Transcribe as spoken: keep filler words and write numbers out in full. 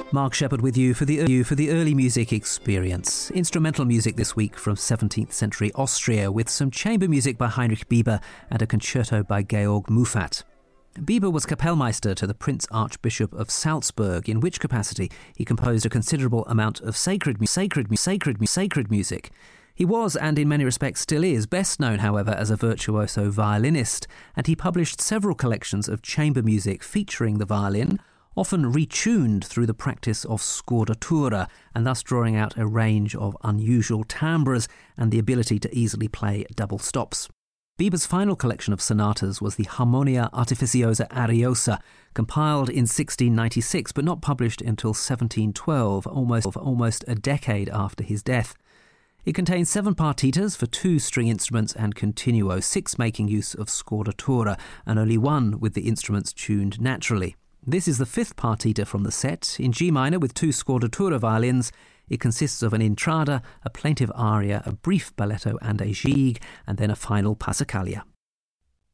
Mark Shepherd with you for the you for the early music experience. Instrumental music this week from seventeenth century Austria with some chamber music by Heinrich Bieber and a concerto by Georg Muffat. Bieber was Kapellmeister to the Prince Archbishop of Salzburg, in which capacity he composed a considerable amount of sacred, mu- sacred, mu- sacred, mu- sacred music. He was, and in many respects still is, best known, however, as a virtuoso violinist, and he published several collections of chamber music featuring the violin, often retuned through the practice of scordatura, and thus drawing out a range of unusual timbres and the ability to easily play double stops. Bieber's final collection of sonatas was the Harmonia Artificiosa Ariosa, compiled in sixteen ninety-six but not published until seventeen twelve, almost, almost a decade after his death. It contains seven partitas for two string instruments and continuo, six making use of scordatura, and only one with the instruments tuned naturally. This is the fifth partita from the set, in G minor with two scordatura violins. It consists of an intrada, a plaintive aria, a brief balletto and a gigue, and then a final passacaglia.